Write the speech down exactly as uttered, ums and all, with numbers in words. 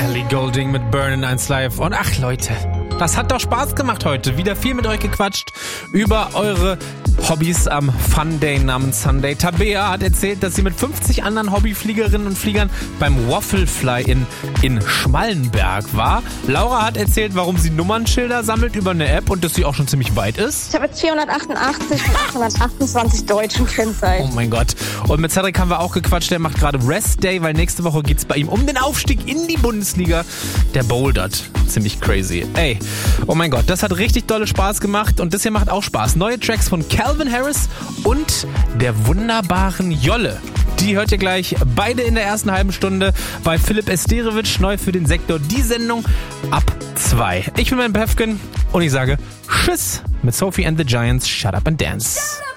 Ellie Goulding mit Burnin' eins Live. Und ach Leute, das hat doch Spaß gemacht heute. Wieder viel mit euch gequatscht über eure Hobbys am Fun Day namens Sunday. Tabea hat erzählt, dass sie mit fünfzig anderen Hobbyfliegerinnen und Fliegern beim Wafflefly in, in Schmallenberg war. Laura hat erzählt, warum sie Nummernschilder sammelt über eine App und dass sie auch schon ziemlich weit ist. Ich habe jetzt vierhundertachtundachtzig von achthundertachtundzwanzig deutschen Kennzeichen. Oh mein Gott. Und mit Cedric haben wir auch gequatscht. Der macht gerade Rest Day, weil nächste Woche geht's bei ihm um den Aufstieg in die Bundesliga. Der bouldert. Ziemlich crazy. Ey, oh mein Gott, das hat richtig dolle Spaß gemacht und das hier macht auch Spaß. Neue Tracks von Calvin Harris und der wunderbaren Jolle. Die hört ihr gleich beide in der ersten halben Stunde bei Philipp Esterovic, neu für den Sektor, die Sendung ab zwei. Ich bin mein Befkin und ich sage Tschüss mit Sophie and the Giants, Shut Up and Dance.